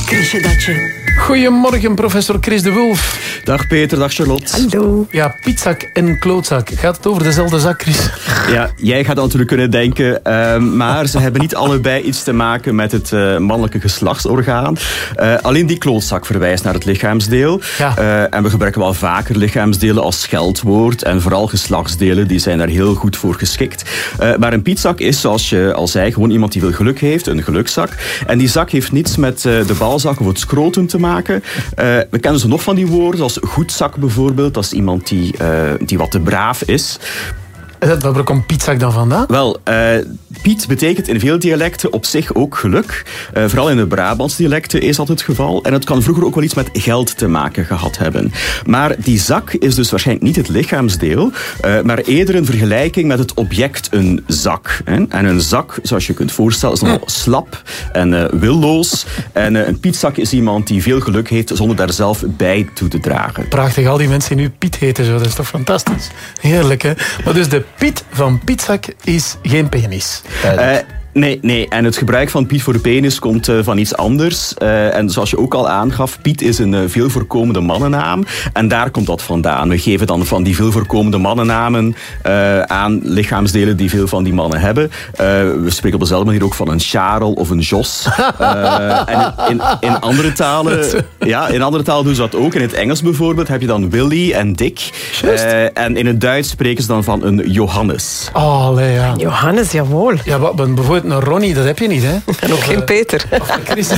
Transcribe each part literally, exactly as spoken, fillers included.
Chrisje Datje. Goedemorgen, professor Chris de Wulf. Dag Peter, dag Charlotte. Hallo. Ja, pietzak en klootzak. Gaat het over dezelfde zak, Chris? Ja, jij gaat dat natuurlijk kunnen denken. Uh, maar ze hebben niet allebei iets te maken met het uh, mannelijke geslachtsorgaan. Uh, alleen die klootzak verwijst naar het lichaamsdeel. Ja. Uh, en we gebruiken wel vaker lichaamsdelen als scheldwoord. En vooral geslachtsdelen, die zijn daar heel goed voor geschikt. Uh, maar een pietzak is, zoals je al zei, gewoon iemand die veel geluk heeft. Een gelukzak. En die zak heeft niets met uh, de balzak of het scrotum te maken. Uh, we kennen ze nog van die woorden, als goedzak bijvoorbeeld. Dat is iemand die, uh, die wat te braaf is. Waar komt pietzak dan vandaan? Wel, uh, Piet betekent in veel dialecten op zich ook geluk. Uh, vooral in de Brabants dialecten is dat het geval. En het kan vroeger ook wel iets met geld te maken gehad hebben. Maar die zak is dus waarschijnlijk niet het lichaamsdeel, uh, maar eerder een vergelijking met het object een zak. Hè? En een zak, zoals je kunt voorstellen, is nogal slap en uh, willoos. En uh, een pietzak is iemand die veel geluk heeft zonder daar zelf bij toe te dragen. Prachtig, al die mensen die nu Piet heten, zo. Dat is toch fantastisch? Heerlijk, hè? Maar dus de Piet van pietzak is geen penis. Uh, nee, nee, en het gebruik van Piet voor de penis komt uh, van iets anders. Uh, en zoals je ook al aangaf, Piet is een uh, veel voorkomende mannennaam. En daar komt dat vandaan. We geven dan van die veel voorkomende mannennamen uh, aan lichaamsdelen die veel van die mannen hebben. Uh, we spreken op dezelfde manier ook van een Charel of een Jos. Uh, en in, in, andere talen, ja, in andere talen doen ze dat ook. In het Engels bijvoorbeeld heb je dan Willy en Dick. Uh, en in het Duits spreken ze dan van een Johannes. Oh, allee, ja. Johannes, jawel. Ja, maar bijvoorbeeld een Ronnie, dat heb je niet, hè? En ook of, geen Peter. Of een Chris.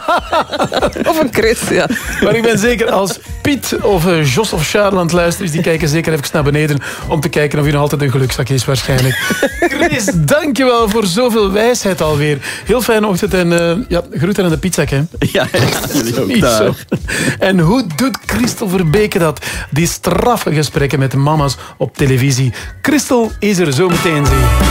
Of een Chris, ja. Maar ik ben zeker, als Piet of uh, Jos of Charles aan het luisteren is, die kijken zeker even naar beneden om te kijken of hij nog altijd een gelukzak is, waarschijnlijk. Chris, dankjewel voor zoveel wijsheid alweer. Heel fijne ochtend en uh, ja, groeten aan de pietzak, hè? Ja, jullie ook. Niet zo. En hoe doet Christel Verbeke dat? Die straffe gesprekken met mama's op televisie. Christel is er zo meteen, zie.